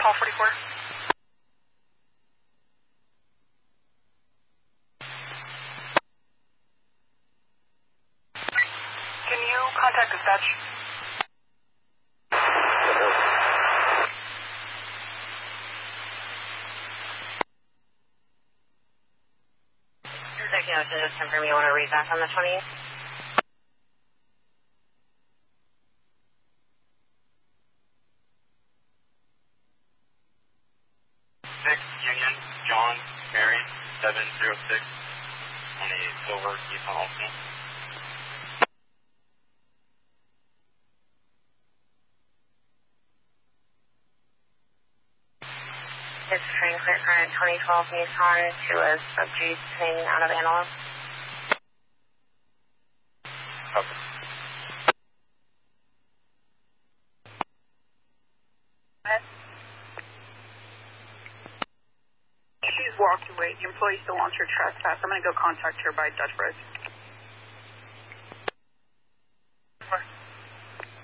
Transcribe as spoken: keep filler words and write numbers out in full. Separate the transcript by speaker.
Speaker 1: call forty-four. Can you contact dispatch?
Speaker 2: Executive, so just confirm you want to read back on the twentieth?
Speaker 3: six Union, John, Mary, seven zero six, on a silver Nissan Altima.
Speaker 2: It's Frankfurt Current twenty twelve Nissan to a sub-G thing out of Antelope.
Speaker 3: Okay.
Speaker 1: She's walked away. The employee still wants her trespass. I'm going to go contact her by Dutch Bros.